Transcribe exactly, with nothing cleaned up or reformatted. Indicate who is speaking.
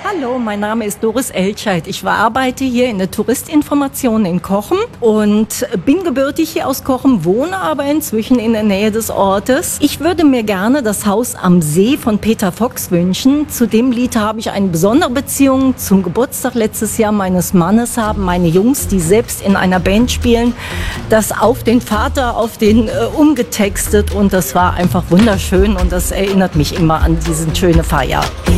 Speaker 1: Hallo, mein Name ist Doris Elscheid. Ich arbeite hier in der Touristinformation in Cochem und bin gebürtig hier aus Cochem, wohne aber inzwischen in der Nähe des Ortes. Ich würde mir gerne das Haus am See von Peter Fox wünschen. Zu dem Lied habe ich eine besondere Beziehung. Zum Geburtstag letztes Jahr meines Mannes haben meine Jungs, die selbst in einer Band spielen, das auf den Vater, auf den äh, umgetextet und das war einfach wunderschön und das erinnert mich immer an diesen schöne Feier.